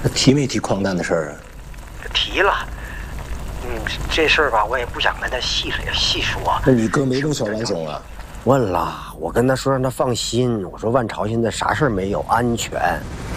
那提没提矿难的事儿啊？ 提了。这事儿吧，我也不想跟他细说。 那你哥没问小万总啊？ 问了，我跟他说让他放心，我说万朝现在啥事儿没有，安全。